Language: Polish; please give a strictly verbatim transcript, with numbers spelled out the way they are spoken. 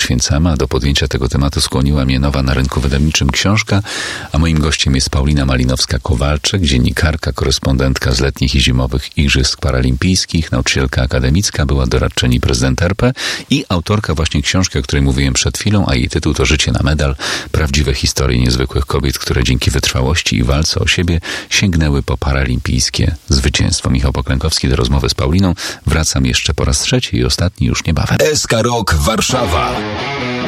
poświęcamy, a do podjęcia tego tematu skłoniła mnie nowa na rynku wydawniczym książka, a moim gościem jest Paulina Malinowska-Kowalczyk, dziennikarka, korespondentka z letnich i zimowych Igrzysk Paralimpijskich, nauczycielka akademicka, była doradczyni prezydenta er pe i autorka właśnie książki, o której mówiłem przed chwilą, a jej tytuł to Życie na medal. Prawdziwe historie niezwykłych kobiet, które dzięki wytrwałości i walce o siebie sięgnęły po paralimpijskie zwycięstwo. Michał Poklękowski do rozmowy z Pauliną. Wracam jeszcze po raz trzeci i ostatni już niebawem. S K Rok Warszawa.